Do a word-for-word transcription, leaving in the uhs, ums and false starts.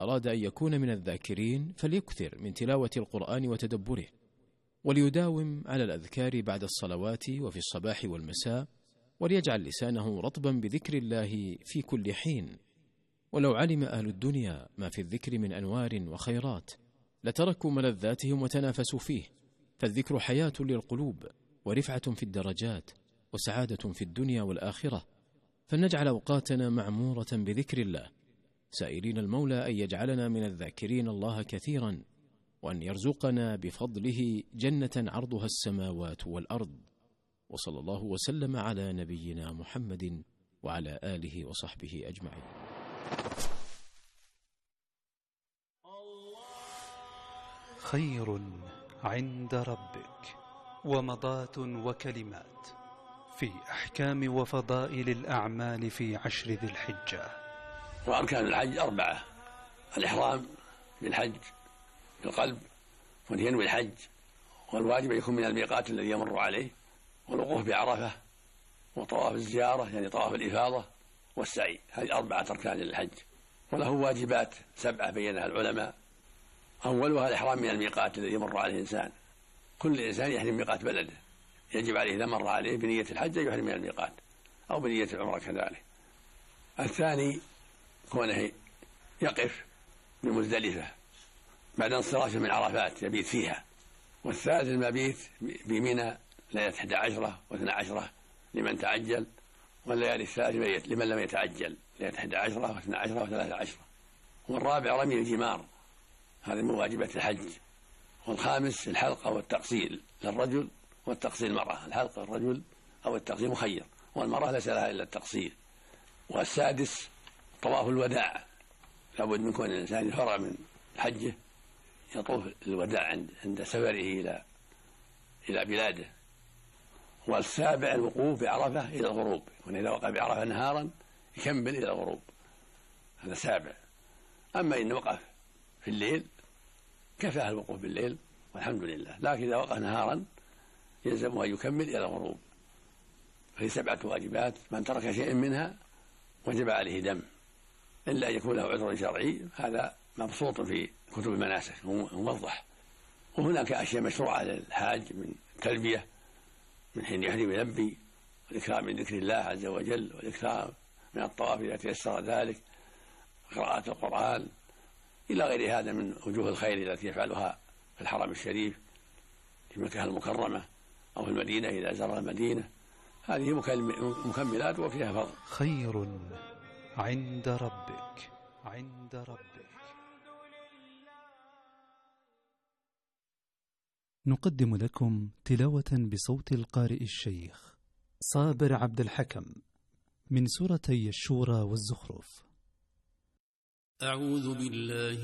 أراد أن يكون من الذاكرين فليكثر من تلاوة القرآن وتدبره، وليداوم على الأذكار بعد الصلوات وفي الصباح والمساء، وليجعل لسانه رطبا بذكر الله في كل حين. ولو علم أهل الدنيا ما في الذكر من أنوار وخيرات لتركوا ملذاتهم وتنافسوا فيه، فالذكر حياة للقلوب ورفعة في الدرجات وسعادة في الدنيا والآخرة. فلنجعل أوقاتنا معمورة بذكر الله، سائلين المولى أن يجعلنا من الذاكرين الله كثيرا، وأن يرزقنا بفضله جنة عرضها السماوات والأرض. وصلى الله وسلم على نبينا محمد وعلى آله وصحبه أجمعين. خير عند ربك ومضات وكلمات في أحكام وفضائل الأعمال في عشر ذي الحجة. وأركان الحج أربعة: الإحرام بالحج بالقلب وينوي الحج، والواجب يكون من الميقات الذي يمر عليه، والوقوف بعرفة، وطواف الزيارة يعني طواف الإفاضة، والسعي. هذه أربعة أركان للحج، وله واجبات سبعة بينها العلماء. أولها الإحرام من الميقات الذي يمر عليه الإنسان. كل إنسان يحرم ميقات بلده، يجب عليه إذا مر عليه بنية الحج يحرم من الميقات، أو بنية العمرة كذلك. الثاني كونه يقف بمزدلفة بعد انصرافه من عرفات يبيت فيها. والثالث المبيت بمنى ليلة إحدى عشرة واثنى عشرة لمن تعجل، والليالي الثالث لمن لم يتعجل ليلة إحدى عشرة واثنى عشرة وثلاثة عشرة. والرابع رمي الجمار، هذه من واجبات الحج. والخامس الحلق أو التقصير للرجل والتقصير المرأة، الحلق الرجل أو التقصير مخير، والمرأة ليس لها إلا التقصير. والسادس طواف الوداع، لابد من كون الإنسان يفرغ من حجه يطوف الوداع عند عند سفره إلى إلى بلاده. والسابع الوقوف بعرفة إلى الغروب، وإذا وقف بعرفة نهارا يكمل إلى الغروب، هذا سابع. أما إن وقف في الليل كفاه الوقوف بالليل والحمد لله، لكن إذا وقف نهارا يلزمه أن يكمل إلى الغروب. فهي سبعة واجبات، من ترك شيئا منها وجب عليه دم، إلا أن يكون له عذر شرعي، هذا مبسوط في كتب المناسك وموضح. وهناك أشياء مشروعة للحاج من تلبية من حين يحرم يلبي، والإكثار من ذكر الله عز وجل، والإكثار من الطواف إذا تيسر ذلك، قراءة القرآن، إلى غير هذا من وجوه الخير التي يفعلها في الحرم الشريف في مكة المكرمة أو في المدينة إذا زار المدينة. هذه مكملات وفيها فضل. خير عند ربك عند ربك. نقدم لكم تلاوة بصوت القارئ الشيخ صابر عبد الحكم من سورتي الشورى والزخرف. أعوذ بالله